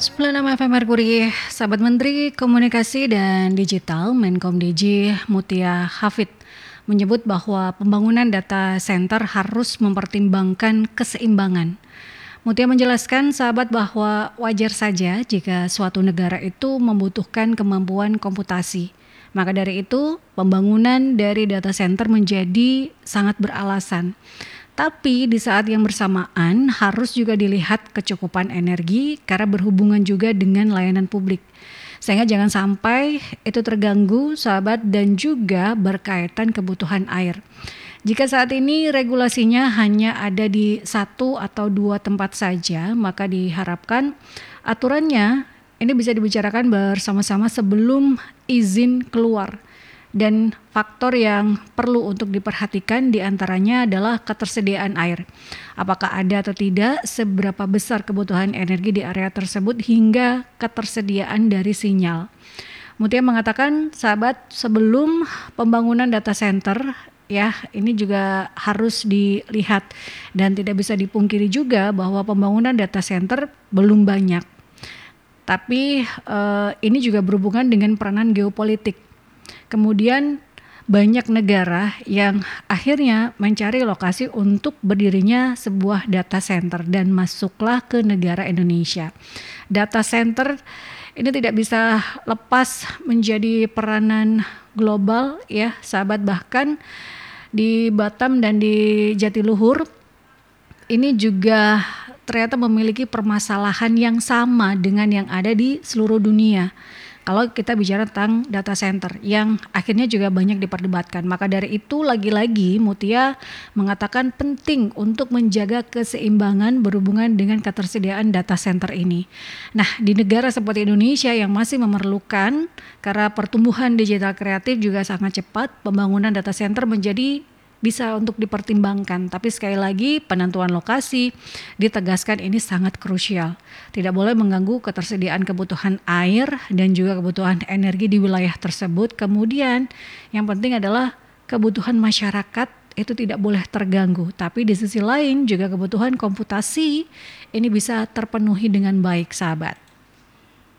96 FM Merkuri, sahabat Menteri Komunikasi dan Digital Menkom DG Mutia Hafid menyebut bahwa pembangunan data center harus mempertimbangkan keseimbangan. Mutia menjelaskan sahabat bahwa wajar saja jika suatu negara itu membutuhkan kemampuan komputasi. Maka dari itu, pembangunan dari data center menjadi sangat beralasan. Tapi di saat yang bersamaan harus juga dilihat kecukupan energi karena berhubungan juga dengan layanan publik. Sehingga jangan sampai itu terganggu sahabat dan juga berkaitan kebutuhan air. Jika saat ini regulasinya hanya ada di 1 atau 2 tempat saja, maka diharapkan aturannya ini bisa dibicarakan bersama-sama sebelum izin keluar. Dan faktor yang perlu untuk diperhatikan diantaranya adalah ketersediaan air. Apakah ada atau tidak, seberapa besar kebutuhan energi di area tersebut hingga ketersediaan dari sinyal. Mutia mengatakan, sahabat, sebelum pembangunan data center, ya ini juga harus dilihat dan tidak bisa dipungkiri juga bahwa pembangunan data center belum banyak. Tapi ini juga berhubungan dengan peranan geopolitik. Kemudian banyak negara yang akhirnya mencari lokasi untuk berdirinya sebuah data center dan masuklah ke negara Indonesia. Data center ini tidak bisa lepas menjadi peranan global ya sahabat, bahkan di Batam dan di Jatiluhur ini juga ternyata memiliki permasalahan yang sama dengan yang ada di seluruh dunia. Kalau kita bicara tentang data center yang akhirnya juga banyak diperdebatkan, maka dari itu lagi-lagi Mutia mengatakan penting untuk menjaga keseimbangan berhubungan dengan ketersediaan data center ini. Nah, di negara seperti Indonesia yang masih memerlukan karena pertumbuhan digital kreatif juga sangat cepat, pembangunan data center menjadi bisa untuk dipertimbangkan, tapi sekali lagi penentuan lokasi ditegaskan ini sangat krusial. Tidak boleh mengganggu ketersediaan kebutuhan air dan juga kebutuhan energi di wilayah tersebut. Kemudian yang penting adalah kebutuhan masyarakat itu tidak boleh terganggu, tapi di sisi lain juga kebutuhan komputasi ini bisa terpenuhi dengan baik sahabat.